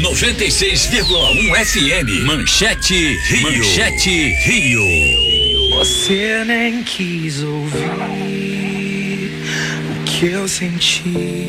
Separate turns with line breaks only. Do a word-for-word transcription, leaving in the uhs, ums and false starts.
noventa e seis vírgula um F M. Manchete Rio. Manchete Rio.
Você nem quis ouvir o que eu senti.